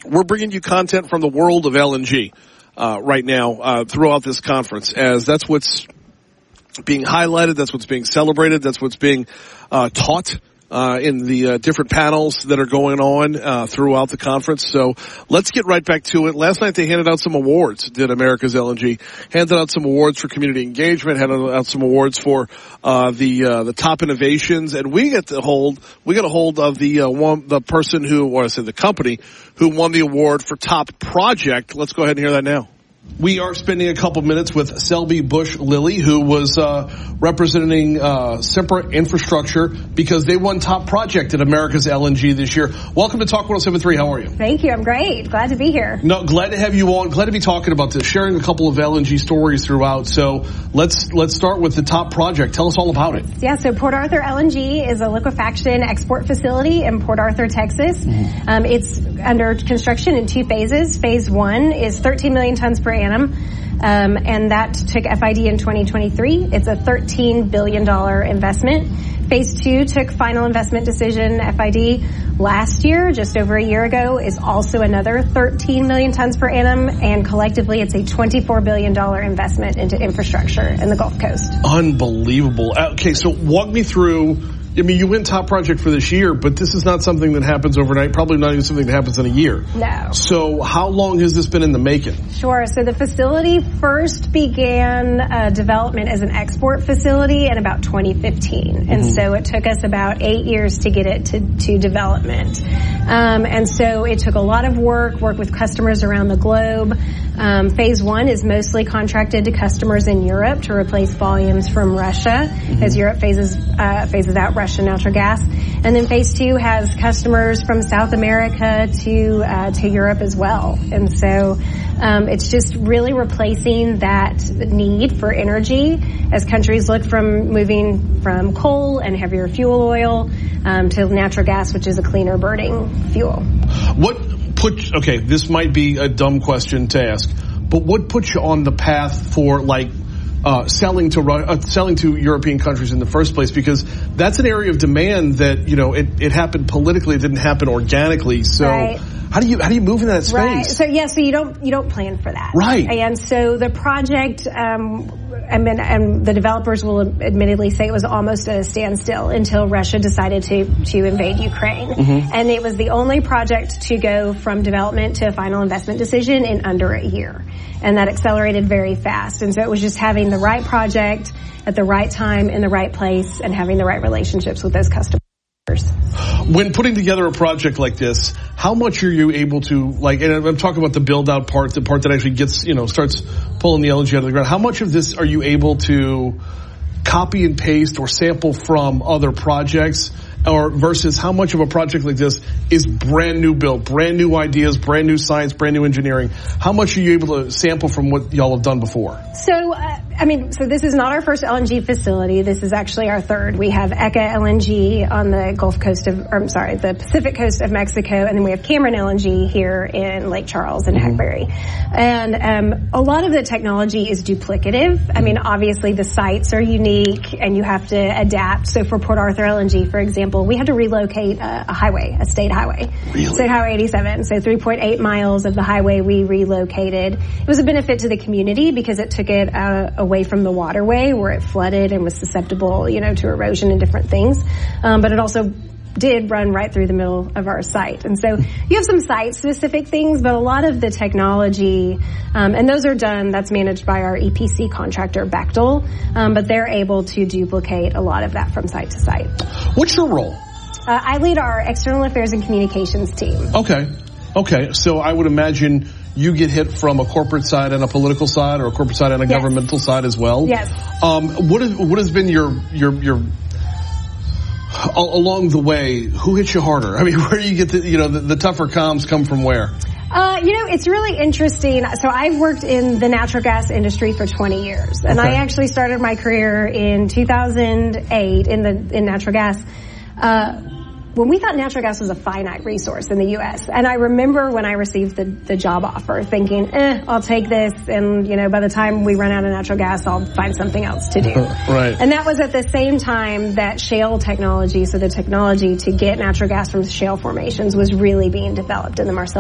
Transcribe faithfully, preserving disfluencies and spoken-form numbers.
we're bringing you content from the world of L N G uh, right now uh, throughout this conference, as that's what's being highlighted, that's what's being celebrated, that's what's being uh, taught uh, in the uh, different panels that are going on uh, throughout the conference. So let's get right back to it. Last night they handed out some awards, did America's L N G. Handed out some awards for community engagement, handed out some awards for uh, the uh, the top innovations, and we get to hold, we got a hold of the uh, one, the person who, or I said the company, who won the award for top project. Let's go ahead and hear that now. We are spending a couple minutes with Selby Bush Lilly, who was uh, representing uh, Sempra Infrastructure because they won top project at America's L N G this year. Welcome to Talk one oh seven point three. How are you? Thank you. I'm great. Glad to be here. No, glad to have you on. Glad to be talking about this, sharing a couple of L N G stories throughout. So let's let's start with the top project. Tell us all about it. Yeah, so Port Arthur L N G is a liquefaction export facility in Port Arthur, Texas. Mm-hmm. Um, it's under construction in two phases. Phase one is thirteen million tons per annum, um, and that took F I D in twenty twenty-three. It's a thirteen billion dollars investment. Phase two took final investment decision, F I D, last year, just over a year ago, is also another thirteen million tons per annum, and collectively it's a twenty-four billion dollars investment into infrastructure in the Gulf Coast. Unbelievable. Okay, so walk me through. I mean, you win top project for this year, but this is not something that happens overnight, probably not even something that happens in a year. No. So how long has this been in the making? Sure. So the facility first began uh, development as an export facility in about twenty fifteen. Mm-hmm. And so it took us about eight years to get it to, to development. Um, and so it took a lot of work, work with customers around the globe. Um, phase one is mostly contracted to customers in Europe to replace volumes from Russia, mm-hmm. as Europe phases uh, phases out Russian natural gas. And then phase two has customers from South America to uh, to Europe as well. And so um, it's just really replacing that need for energy as countries look from moving from coal and heavier fuel oil um, to natural gas, which is a cleaner burning fuel. What put, okay, this might be a dumb question to ask, but what puts you on the path for, like, Uh, selling to uh, selling to European countries in the first place? Because that's an area of demand that, you know, it, it happened politically, it didn't happen organically. So right. how do you how do you move in that space? Right. So yeah, so you don't you don't plan for that. Right. And so the project, um, I mean, and the developers will admittedly say it was almost at a standstill until Russia decided to to invade Ukraine, mm-hmm. and it was the only project to go from development to a final investment decision in under a year. And that accelerated very fast. And so it was just having the right project at the right time in the right place and having the right relationships with those customers. When putting together a project like this, how much are you able to, like, and I'm talking about the build out part, the part that actually gets, you know, starts pulling the L N G out of the ground. How much of this are you able to copy and paste or sample from other projects, or versus how much of a project like this is brand new build, brand new ideas, brand new science, brand new engineering? How much are you able to sample from what y'all have done before? So, uh, I mean, so this is not our first L N G facility. This is actually our third. We have ECA L N G on the Gulf Coast of, or I'm sorry, the Pacific coast of Mexico, and then we have Cameron L N G here in Lake Charles and mm-hmm. Hackberry. And um, a lot of the technology is duplicative. I mean, obviously the sites are unique and you have to adapt. So for Port Arthur L N G, for example, we had to relocate a, a highway, a state highway. Really? State Highway eighty-seven. So three point eight miles of the highway we relocated. It was a benefit to the community because it took it uh, away from the waterway where it flooded and was susceptible, you know, to erosion and different things. Um, but it also did run right through the middle of our site. And so you have some site-specific things, but a lot of the technology, um, and those are done, that's managed by our E P C contractor, Bechtel, um, but they're able to duplicate a lot of that from site to site. What's your role? Uh, I lead our external affairs and communications team. Okay. Okay. So I would imagine you get hit from a corporate side and a political side, or a corporate side and a yes. governmental side as well. Yes. Um, what is, what has been your, your, your, along the way, who hits you harder? I mean, where do you get the, you know, the, the tougher comms come from where? Uh, you know, it's really interesting. So I've worked in the natural gas industry for twenty years, and okay. I actually started my career in two thousand eight in the, in natural gas. Uh, when we thought natural gas was a finite resource in the U S. And I remember when I received the, the job offer thinking, eh, I'll take this. And, you know, by the time we run out of natural gas, I'll find something else to do. Right. And that was at the same time that shale technology, so the technology to get natural gas from shale formations, was really being developed in the Marcellus